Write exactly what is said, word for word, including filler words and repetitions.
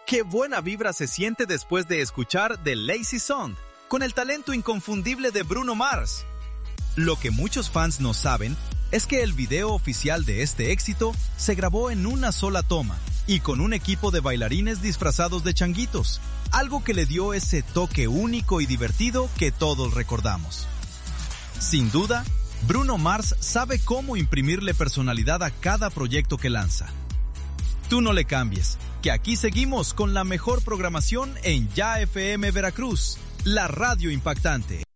Qué buena vibra se siente después de escuchar The Lazy Song, con el talento inconfundible de Bruno Mars. Lo que muchos fans no saben es que el video oficial de este éxito se grabó en una sola toma y con un equipo de bailarines disfrazados de changuitos, algo que le dio ese toque único y divertido que todos recordamos. Sin duda, Bruno Mars sabe cómo imprimirle personalidad a cada proyecto que lanza. Tú no le cambies, que aquí seguimos con la mejor programación en Ya F M Veracruz, la radio impactante.